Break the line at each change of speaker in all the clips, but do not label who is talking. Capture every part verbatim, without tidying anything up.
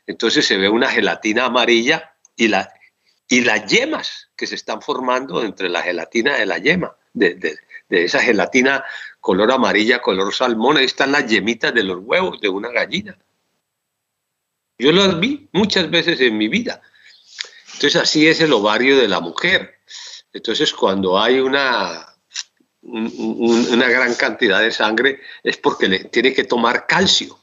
Entonces se ve una gelatina amarilla y, la, y las yemas que se están formando entre la gelatina de la yema, de, de, de esa gelatina color amarilla, color salmón, ahí están las yemitas de los huevos de una gallina. Yo las vi muchas veces en mi vida. Entonces así es el ovario de la mujer. Entonces cuando hay una, un, un, una gran cantidad de sangre es porque le tiene que tomar calcio.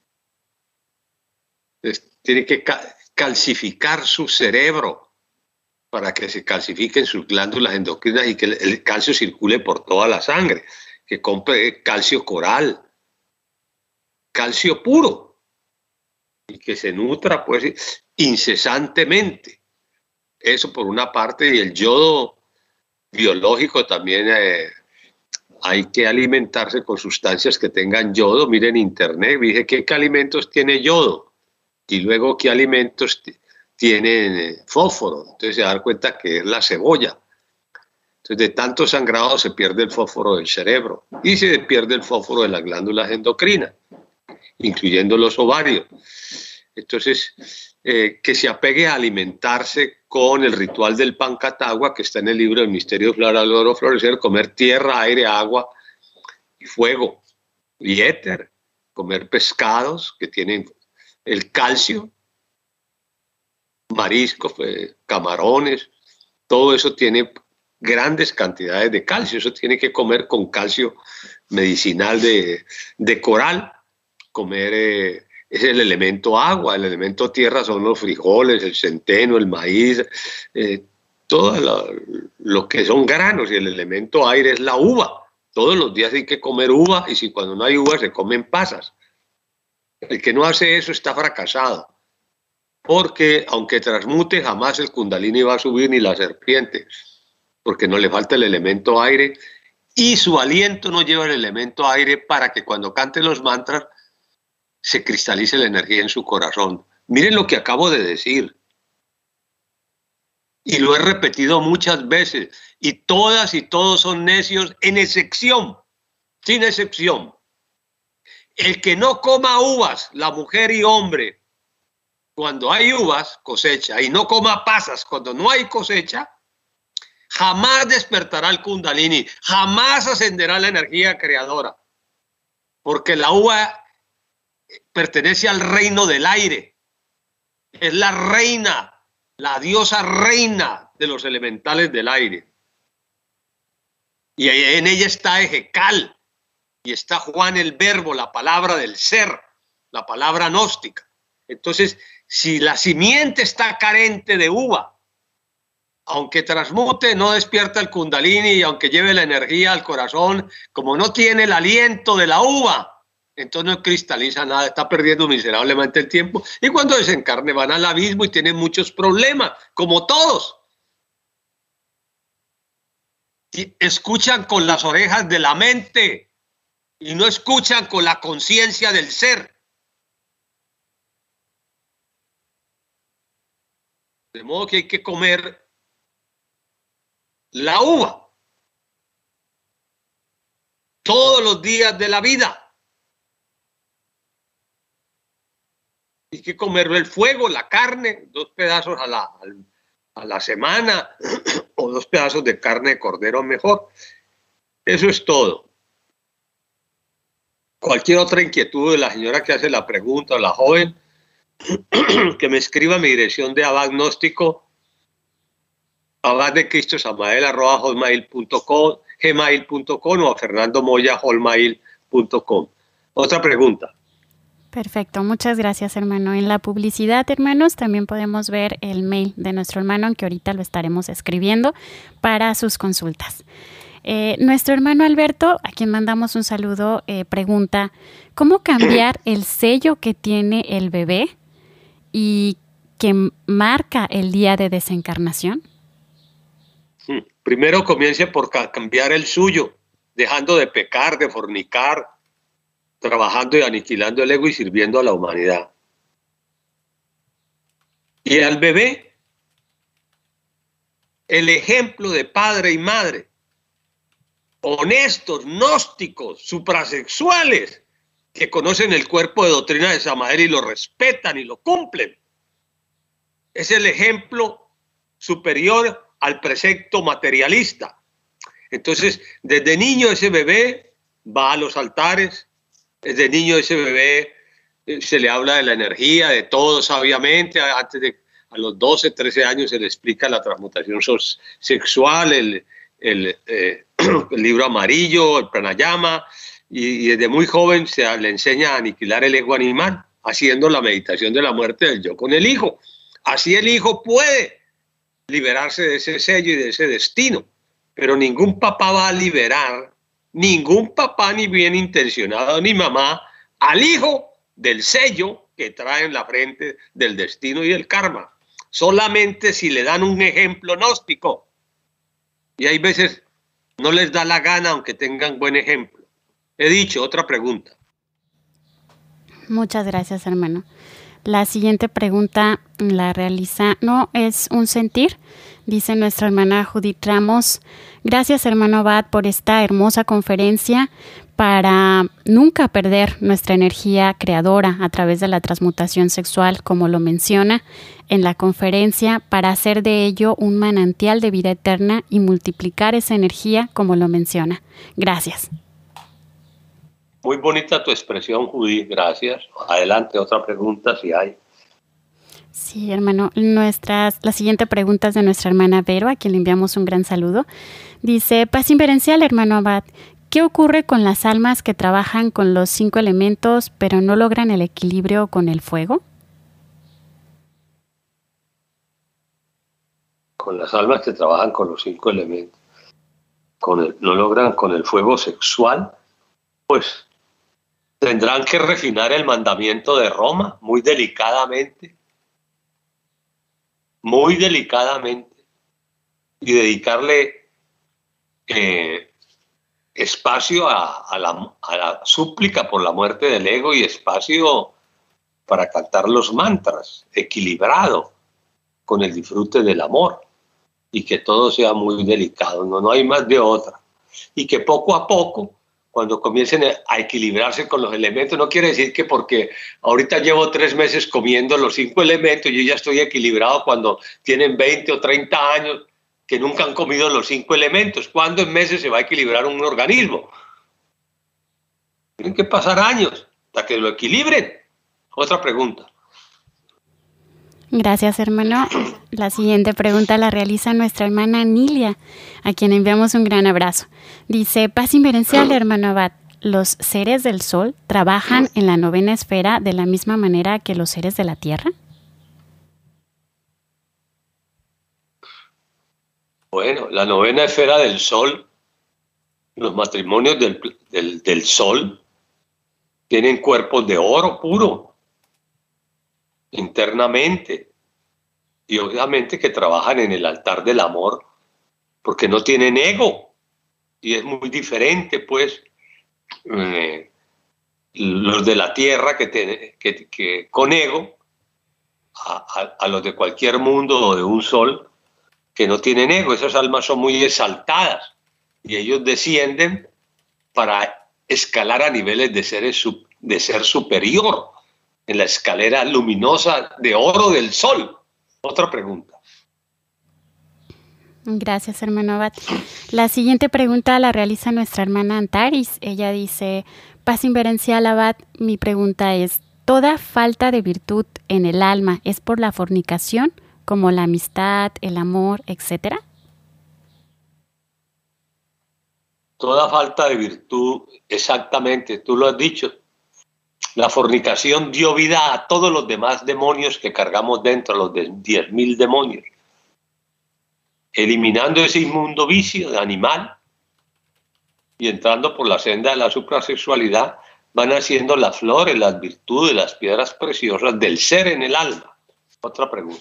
Entonces, tiene que ca calcificar su cerebro para que se calcifiquen sus glándulas endocrinas y que el, el calcio circule por toda la sangre. Que compre calcio coral, calcio puro, y que se nutra pues incesantemente. Eso por una parte, y el yodo biológico también, eh, hay que alimentarse con sustancias que tengan yodo. Miren en internet, dije qué, qué alimentos tiene yodo y luego qué alimentos tienen eh, fósforo. Entonces se dan cuenta que es la cebolla. Entonces de tanto sangrado se pierde el fósforo del cerebro y se pierde el fósforo de las glándulas endocrinas, incluyendo los ovarios. Entonces, eh, que se apegue a alimentarse con el ritual del Pancatagua, que está en el libro El misterio floral oro florecer, comer tierra, aire, agua y fuego y éter, comer pescados que tienen el calcio, mariscos, pues, camarones, todo eso tiene grandes cantidades de calcio. Eso tiene que comer con calcio medicinal de, de coral, comer... Eh, es el elemento agua, el elemento tierra son los frijoles, el centeno, el maíz, eh, todo lo, lo que son granos, y el elemento aire es la uva. Todos los días hay que comer uva, y si cuando no hay uva se comen pasas. El que no hace eso está fracasado, porque aunque transmute jamás el kundalini va a subir ni la serpiente, porque no le falta el elemento aire y su aliento no lleva el elemento aire para que cuando cante los mantras se cristalice la energía en su corazón. Miren lo que acabo de decir. Y lo he repetido muchas veces. Y todas y todos son necios en excepción. Sin excepción. El que no coma uvas, la mujer y hombre, cuando hay uvas, cosecha. Y no coma pasas cuando no hay cosecha, jamás despertará el kundalini. Jamás ascenderá la energía creadora. Porque la uva pertenece al reino del aire, es la reina, la diosa reina de los elementales del aire, y en ella está Ejecal, y está Juan el verbo, la palabra del ser, la palabra gnóstica. Entonces, si la simiente está carente de uva, aunque transmute, no despierta el kundalini, y aunque lleve la energía al corazón, como no tiene el aliento de la uva, entonces no cristaliza nada, está perdiendo miserablemente el tiempo, y cuando desencarne van al abismo y tienen muchos problemas, como todos. Y escuchan con las orejas de la mente y no escuchan con la conciencia del ser. De modo que hay que comer la uva todos los días de la vida. Hay que comer el fuego, la carne, dos pedazos a la, a la semana, o dos pedazos de carne de cordero mejor. Eso es todo. Cualquier otra inquietud de la señora que hace la pregunta, o la joven, que me escriba a mi dirección de abad gnóstico, abad de Cristo Samael, arroba hotmail punto com, gmail punto com, o a Fernando Moya, hotmail punto com. Otra pregunta.
Perfecto, muchas gracias, hermano. En la publicidad, hermanos, también podemos ver el mail de nuestro hermano, aunque ahorita lo estaremos escribiendo para sus consultas. Eh, nuestro hermano Alberto, a quien mandamos un saludo, eh, pregunta, ¿cómo cambiar el sello que tiene el bebé y que marca el día de desencarnación?
Primero comience por cambiar el suyo, dejando de pecar, de fornicar, trabajando y aniquilando el ego y sirviendo a la humanidad. Y al bebé, el ejemplo de padre y madre, honestos, gnósticos, suprasexuales, que conocen el cuerpo de doctrina de Samael y lo respetan y lo cumplen. Es el ejemplo superior al precepto materialista. Entonces, desde niño ese bebé va a los altares, desde niño ese bebé eh, se le habla de la energía, de todo sabiamente. Antes de a los doce, trece años se le explica la transmutación sexual, el, el, eh, el libro amarillo, el pranayama, y, y desde muy joven se le enseña a aniquilar el ego animal, haciendo la meditación de la muerte del yo con el hijo. Así el hijo puede liberarse de ese sello y de ese destino, pero ningún papá va a liberar, ningún papá ni bien intencionado ni mamá, al hijo del sello que trae en la frente del destino y del karma. Solamente si le dan un ejemplo gnóstico. Y hay veces no les da la gana aunque tengan buen ejemplo. He dicho, otra pregunta.
Muchas gracias, hermano. La siguiente pregunta la realiza, no es un sentir, dice nuestra hermana Judith Ramos. Gracias, hermano Abad, por esta hermosa conferencia para nunca perder nuestra energía creadora a través de la transmutación sexual, como lo menciona en la conferencia, para hacer de ello un manantial de vida eterna y multiplicar esa energía, como lo menciona. Gracias.
Muy bonita tu expresión, Judith, gracias. Adelante, otra pregunta si hay.
Sí, hermano. Nuestras, la siguiente pregunta es de nuestra hermana Vero, a quien le enviamos un gran saludo. Dice, paz inverencial, hermano Abad, ¿qué ocurre con las almas que trabajan con los cinco elementos pero no logran el equilibrio con el fuego?
Con las almas que trabajan con los cinco elementos, con el, no logran con el fuego sexual, pues tendrán que refinar el mandamiento de Roma muy delicadamente, muy delicadamente, y dedicarle eh, espacio a, a, la, a la súplica por la muerte del ego y espacio para cantar los mantras, equilibrado con el disfrute del amor, y que todo sea muy delicado, no, no hay más de otra, y que poco a poco, cuando comiencen a equilibrarse con los elementos, no quiere decir que porque ahorita llevo tres meses comiendo los cinco elementos, yo ya estoy equilibrado cuando tienen veinte o treinta años que nunca han comido los cinco elementos. ¿Cuándo en meses se va a equilibrar un organismo? Tienen que pasar años hasta que lo equilibren. Otra pregunta.
Gracias, hermano. La siguiente pregunta la realiza nuestra hermana Nilia, a quien enviamos un gran abrazo. Dice, paz inverencial, hermano Abad, ¿los seres del sol trabajan en la novena esfera de la misma manera que los seres de la tierra?
Bueno, la novena esfera del sol, los matrimonios del, del, del sol, tienen cuerpos de oro puro, internamente, y obviamente que trabajan en el altar del amor porque no tienen ego, y es muy diferente pues eh, los de la tierra que, te, que, que con ego a, a, a los de cualquier mundo o de un sol que no tienen ego. Esas almas son muy exaltadas y ellos descienden para escalar a niveles de, seres, de ser superior en la escalera luminosa de oro del sol. Otra pregunta.
Gracias, hermano Abad. La siguiente pregunta la realiza nuestra hermana Antaris. Ella dice, paz inverencial, Abad, mi pregunta es, ¿toda falta de virtud en el alma es por la fornicación, como la amistad, el amor, etcétera?
Toda falta de virtud, exactamente, tú lo has dicho. La fornicación dio vida a todos los demás demonios que cargamos dentro, los de diez mil demonios. Eliminando ese inmundo vicio de animal y entrando por la senda de la suprasexualidad, van haciendo las flores, las virtudes, las piedras preciosas del ser en el alma. Otra pregunta.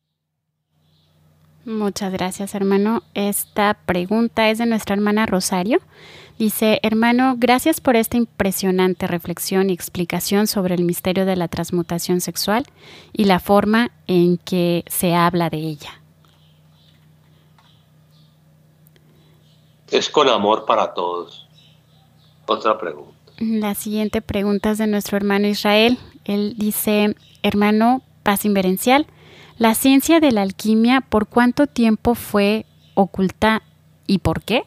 Muchas gracias, hermano. Esta pregunta es de nuestra hermana Rosario. Dice, hermano, gracias por esta impresionante reflexión y explicación sobre el misterio de la transmutación sexual y la forma en que se habla de ella.
Es con amor para todos. Otra pregunta.
La siguiente pregunta es de nuestro hermano Israel. Él dice, hermano Paz Inverencial, ¿la ciencia de la alquimia por cuánto tiempo fue oculta y por qué?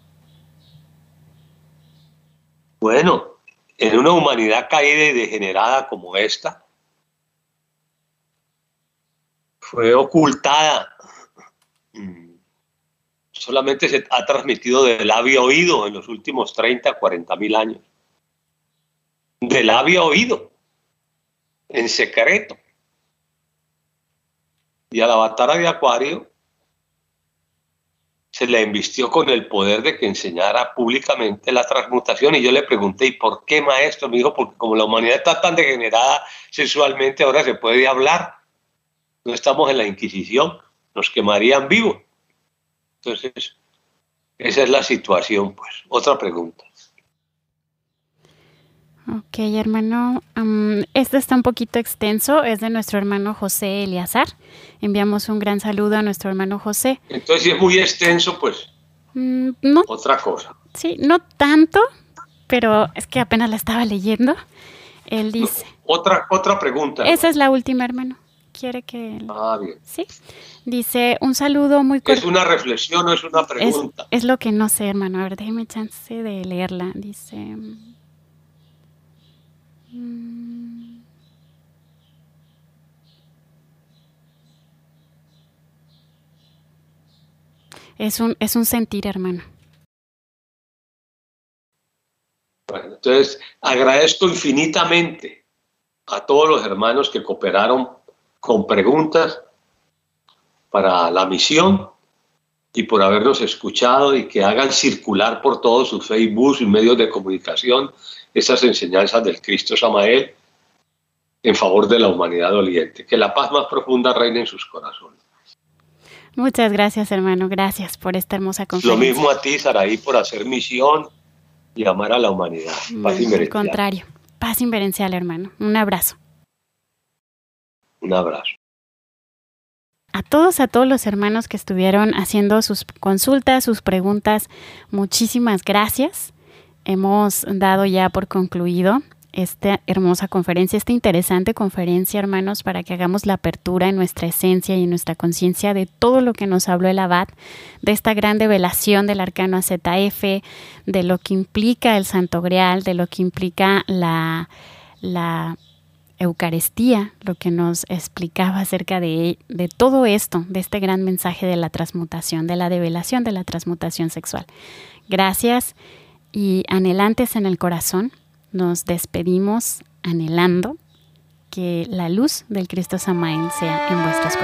Bueno, en una humanidad caída y degenerada como esta, fue ocultada. Solamente se ha transmitido de labio a oído en los últimos treinta, cuarenta mil años. De labio a oído, en secreto. Y a la Avatara de Acuario se le invistió con el poder de que enseñara públicamente la transmutación. Y yo le pregunté, ¿y por qué, maestro? Me dijo, porque como la humanidad está tan degenerada sexualmente, ahora se puede hablar. No estamos en la Inquisición, nos quemarían vivos. Entonces, esa es la situación, pues. Otra pregunta.
Ok, hermano. Um, este está un poquito extenso, es de nuestro hermano José Eliazar. Enviamos un gran saludo a nuestro hermano José.
Entonces, si es muy extenso, pues,
mm, no,
otra cosa.
Sí, no tanto, pero es que apenas la estaba leyendo. Él dice...
No, otra, otra pregunta.
Esa es la última, hermano. ¿Quiere que...?
Ah, bien.
Sí. Dice, un saludo muy corto.
¿Es una reflexión o es una pregunta?
Es, es lo que no sé, hermano. A ver, déjeme chance de leerla. Dice... Mm, es, un, es un sentir, hermano.
Bueno, entonces, agradezco infinitamente a todos los hermanos que cooperaron con preguntas para la misión y por habernos escuchado y que hagan circular por todos sus Facebook y medios de comunicación esas enseñanzas del Cristo Samael en favor de la humanidad doliente. Que la paz más profunda reine en sus corazones.
Muchas gracias, hermano. Gracias por esta hermosa conferencia.
Lo mismo a ti, Saraí, por hacer misión y amar a la humanidad. Paz
bueno, al contrario. Paz inverencial, hermano. Un abrazo.
Un abrazo.
A todos, a todos los hermanos que estuvieron haciendo sus consultas, sus preguntas, muchísimas gracias. Hemos dado ya por concluido esta hermosa conferencia, esta interesante conferencia, hermanos, para que hagamos la apertura en nuestra esencia y en nuestra conciencia de todo lo que nos habló el Abad, de esta gran revelación del Arcano A Z F, de lo que implica el Santo Grial, de lo que implica la, la Eucaristía, lo que nos explicaba acerca de, de todo esto, de este gran mensaje de la transmutación, de la develación de la transmutación sexual. Gracias y anhelantes en el corazón, nos despedimos anhelando que la luz del Cristo Samael sea en vuestros corazones.